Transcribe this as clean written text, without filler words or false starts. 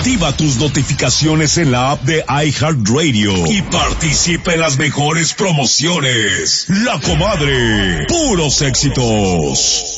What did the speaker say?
Activa tus notificaciones en la app de iHeartRadio y participa en las mejores promociones. La Comadre, puros éxitos.